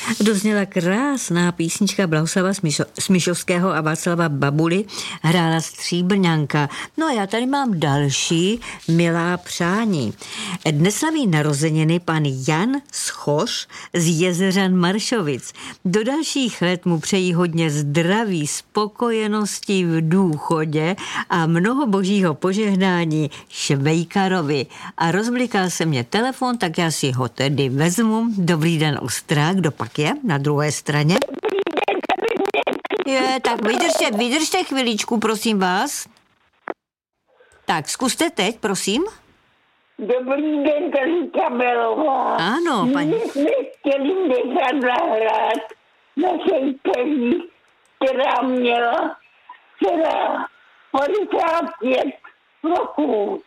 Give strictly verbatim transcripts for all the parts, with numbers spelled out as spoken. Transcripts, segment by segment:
Dozněla krásná písnička Blahoslava Smyšovského a Václava Babuly, hrála Stříbrňanka. No a já tady mám další milá přání. Dnes slaví narozeniny pan Jan Schoř z Jezeřan Maršovic. Do dalších let mu přejí hodně zdraví, spokojenosti v důchodě a mnoho božího požehnání Švejkarovi. A rozblikal se mě telefon, tak já si ho tedy vezmu. Dobrý den, Ostrá, kdo pak je na druhé straně? Je, tak vydržte, vydržte chviličku, prosím vás. Tak, zkuste teď, prosím. Dobrý den, tady Kabelová. Ano, paní. My jsme chtěli nechat zahrát naší peří, která měla která padesát pět roků.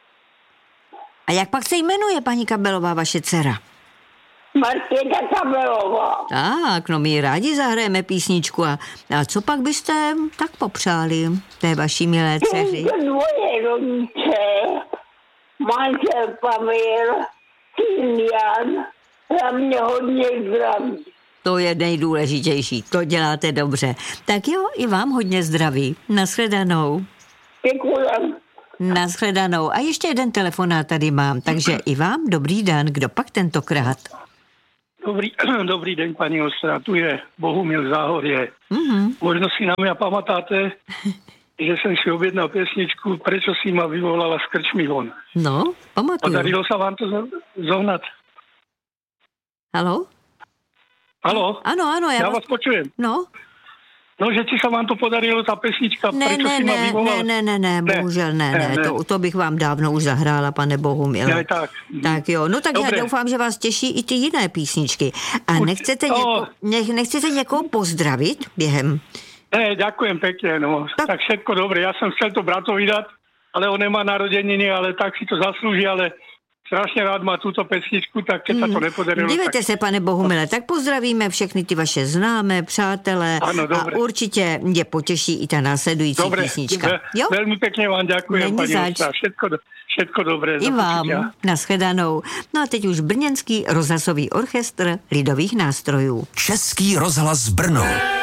A jak pak se jmenuje, paní Kabelová, vaše dcera? Markéta Kabelová. Tak, no my rádi zahrajeme písničku. A, a co pak byste tak popřáli té vaší milé dceři? To dvoje rodiče, manžel Pavel, syn Jan, za mě hodně zdraví. To je nejdůležitější, to děláte dobře. Tak jo, i vám hodně zdraví. Nashledanou. Děkuji. Nashledanou. A ještě jeden telefonát tady mám, takže i vám dobrý den. Kdo pak tentokrát? Dobrý, dobrý den, paní Ostrá, tu je Bohumil Záhorie. Mm-hmm. Možno si na mňa pamatáte, že som si objednal piesničku Prečo si ma vyvolala z krčmy von. No, pamatuju. Podarilo sa vám to zohnať? Haló? Haló? Ano, ano. Ja, Ja vás počujem. No? No, že či sa vám to podarilo, tá pesnička Ne, Prečo ne, si ma ne, vyvolala? ne, ne, ne, ne, bohužel ne, ne, ne. to, to bych vám dávno už zahrála, pane Bohumile. Ne, tak. Tak jo, no tak Dobre. já doufám, že vás těší i ty jiné písničky. A Určite. nechcete, No. něko, nech, nechcete někoho pozdravit během? Ne, ďakujem pekne, no. Tak. Tak všetko dobre. Ja som chcel to bratovi dať, ale on nemá narodeniny, ale tak si to zaslúži, ale strašně rád má tuto pesničku, tak keď sa to nepodarilo. Dívejte tak... se, pane Bohumile, tak pozdravíme všechny ty vaše známé, přátelé Ano, a dobre. určitě je potěší i ta následující Dobre, písnička. ve, Jo? veľmi pekne vám ďakujem, Není pani zač. Ostrá. Všetko, do- všetko dobré. I do vám, počutia. nashledanou. No a teď už Brněnský rozhlasový orchestr lidových nástrojů. Český rozhlas Brno.